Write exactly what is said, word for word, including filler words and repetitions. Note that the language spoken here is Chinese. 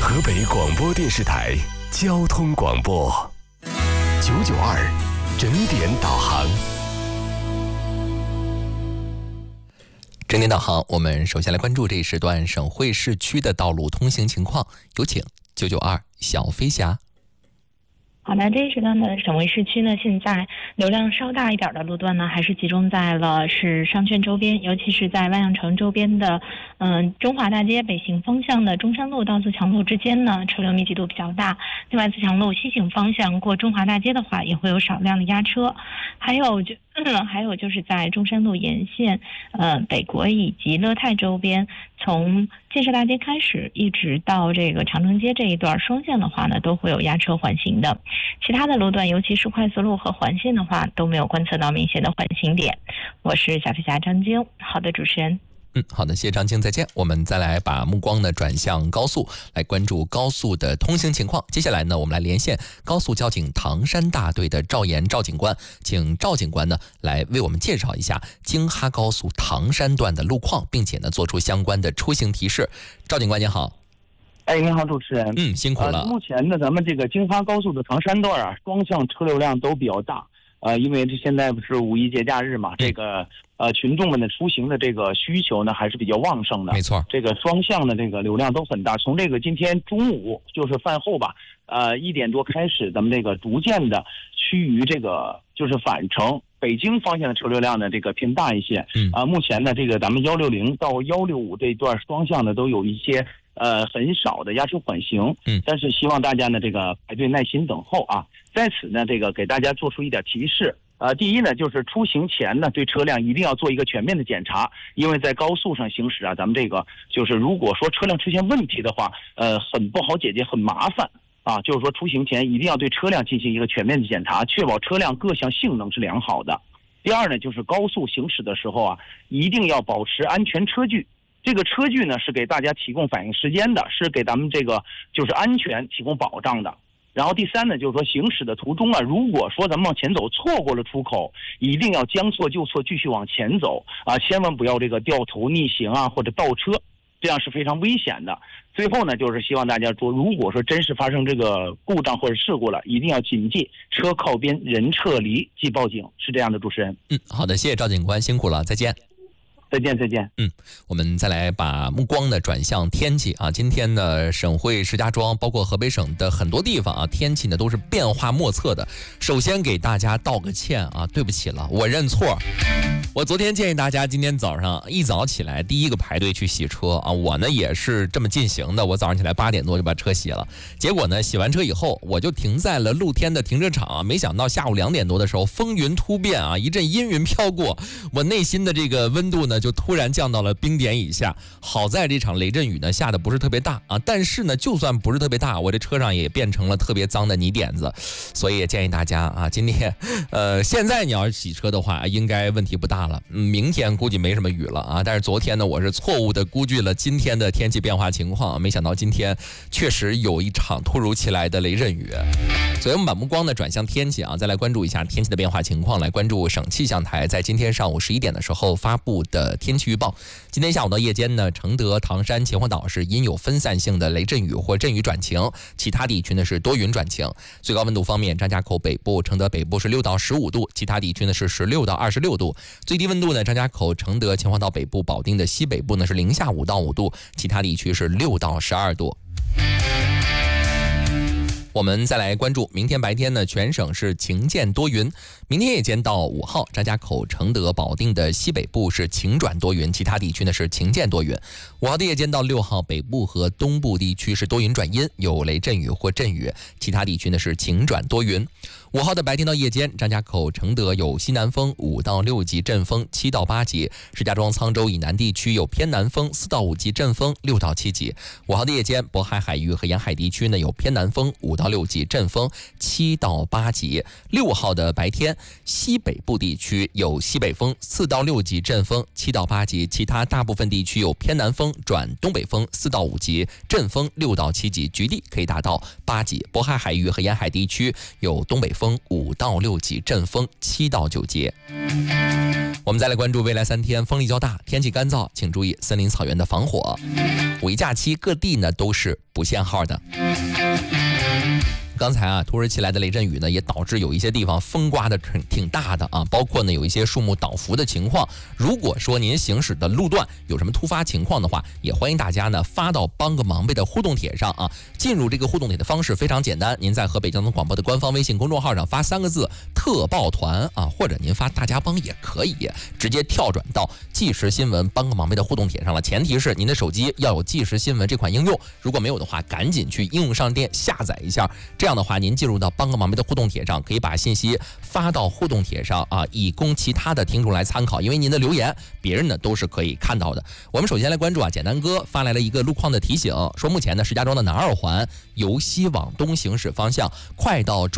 河北广播电视台交通广播九九二整点导航。 整点导航，我们首先来关注这一时段省会市区的道路通行情况，有请九九二小飞侠。 好的，这一时段的省会市区呢，现在流量稍大一点的路段呢，还是集中在了是商圈周边，尤其是在万象城周边的，嗯，中华大街北行方向的中山路到自强路之间呢，车流密集度比较大。另外，自强路西行方向过中华大街的话，也会有少量的压车。还有就、嗯、还有就是在中山路沿线，呃，北国以及乐泰周边，从建设大街开始，一直到这个长城街这一段双线的话呢，都会有压车缓行的。其他的路段，尤其是快速路和环线的话，都没有观测到明显的缓行点。我是小飞侠张晶。好的，主持人。 嗯，好的，谢谢张晶，再见。我们再来把目光呢转向高速，来关注高速的通行情况。接下来呢，我们来连线高速交警唐山大队的赵岩赵警官，请赵警官呢来为我们介绍一下京哈高速唐山段的路况，并且呢做出相关的出行提示。赵警官您好。 哎，您好，主持人。 嗯，辛苦了。 呃、目前呢，咱们这个京哈高速的唐山段啊，双向车流量都比较大。呃，因为这现在不是五一节假日嘛，这个呃群众们的出行的这个需求呢还是比较旺盛的。 没错， 这个双向的这个流量都很大。从这个今天中午就是饭后吧，呃一点多开始，咱们这个逐渐的趋于这个就是返程北京方向的车流量呢这个偏大一些。 嗯啊、呃，目前呢这个咱们幺六零到幺六五这一段双向呢都有一些呃很少的压车缓行。 嗯， 但是希望大家呢这个排队耐心等候啊。在此呢，这个给大家做出一点提示。呃，第一呢，就是出行前呢，对车辆一定要做一个全面的检查，因为在高速上行驶啊，咱们这个就是如果说车辆出现问题的话，呃，很不好解决，很麻烦啊。就是说出行前一定要对车辆进行一个全面的检查，确保车辆各项性能是良好的。第二呢，就是高速行驶的时候啊，一定要保持安全车距。这个车距呢，是给大家提供反应时间的，是给咱们这个就是安全提供保障的。然后第三呢，就是说行驶的途中啊，如果说咱们往前走错过了出口，一定要将错就错，继续往前走啊，千万不要这个掉头逆行啊或者倒车，这样是非常危险的。最后呢，就是希望大家说，如果说真是发生这个故障或者事故了，一定要谨记车靠边，人撤离即报警，是这样的，主持人。 嗯，好的，谢谢赵警官，辛苦了，再见。 再见，再见。 嗯，我们再来把目光呢转向天气啊。今天呢，省会石家庄，包括河北省的很多地方啊，天气呢都是变化莫测的。首先给大家道个歉啊，对不起了，我认错。我昨天建议大家今天早上一早起来第一个排队去洗车啊，我呢也是这么进行的。我早上起来八点多就把车洗了，结果呢洗完车以后，我就停在了露天的停车场啊。没想到下午两点多的时候，风云突变啊，一阵阴云飘过，我内心的这个温度呢就突然降到了冰点以下。好在这场雷阵雨呢下的不是特别大啊，但是呢就算不是特别大，我这车上也变成了特别脏的泥点子。所以也建议大家啊，今天呃现在你要是洗车的话，应该问题不大了。嗯，明天估计没什么雨了啊。但是昨天呢，我是错误的估计了今天的天气变化情况，没想到今天确实有一场突如其来的雷阵雨。所以我们把目光呢转向天气啊，再来关注一下天气的变化情况，来关注省气象台在今天上午十一点的时候发布的天气预报。今天下午到夜间呢，承德、唐山、秦皇岛是阴有分散性的雷阵雨或阵雨转晴，其他地区呢是多云转晴。最高温度方面，张家口北部、承德北部是六到十五度，其他地区呢是十六到二十六度。最低温度呢，张家口、承德、秦皇岛北部、保定的西北部呢是零下五到五度，其他地区是六到十二度。我们再来关注明天白天呢，全省是晴间多云。明天夜间到五号，张家口、承德、保定的西北部是晴转多云，其他地区呢是晴间多云。五号的夜间到六号，北部和东部地区是多云转阴，有雷阵雨或阵雨，其他地区呢是晴转多云。五号的白天到夜间，张家口、承德有西南风五到六级阵风，七到八级；石家庄、沧州以南地区有偏南风四到五级阵风，六到七级。五号的夜间，渤海海域和沿海地区呢有偏南风五到六级阵风，七到八级。六号的白天，西北部地区有西北风四到六级阵风，七到八级；其他大部分地区有偏南风转东北风四到五级，阵风六到七级，局地可以达到八级。渤海海域和沿海地区有东北风五到六级，阵风七到九级。 我们再来关注未来三天，风力较大，天气干燥，请注意森林草原的防火。五一假期各地呢都是不限号的。刚才啊，突如其来的雷阵雨呢，也导致有一些地方风刮的挺挺大的啊，包括呢有一些树木倒伏的情况。如果说您行驶的路段有什么突发情况的话，也欢迎大家呢发到帮个忙呗的互动帖上啊。进入这个互动帖的方式非常简单，您在河北交通广播的官方微信公众号上发三个字“特报团”啊，或者您发大家帮也可以，直接跳转到即时新闻帮个忙呗的互动帖上了。前提是您的手机要有即时新闻这款应用，如果没有的话，赶紧去应用商店下载一下。这样这样的话，您进入到帮个忙呗的互动帖上，可以把信息发到互动帖上啊，以供其他的听众来参考。因为您的留言，别人呢都是可以看到的。我们首先来关注啊，简单哥发来了一个路况的提醒，说目前呢石家庄的南二环由西往东行驶方向，快到中